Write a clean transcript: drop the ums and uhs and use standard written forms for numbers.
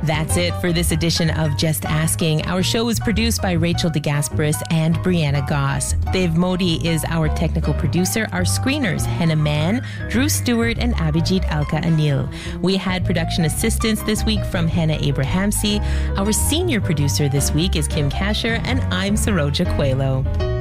That's it for this edition of Just Asking. Our show was produced by Rachel DeGasperis and Brianna Goss. Dave Modi is our technical producer. Our screeners, Henna Mann, Drew Stewart, and Abhijit Alka Anil. We had production assistance this week from Hannah Abrahamsi. Our senior producer this week is Kim Kasher, and I'm Saroja Coelho.